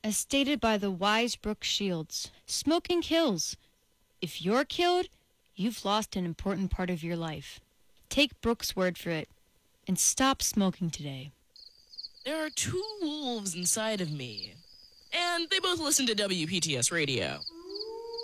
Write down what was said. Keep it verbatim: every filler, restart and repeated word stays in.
As stated by the wise Brooke Shields, smoking kills. If you're killed, you've lost an important part of your life. Take Brooke's word for it, and stop smoking today. There are two wolves inside of me, and they both listen to W P T S Radio.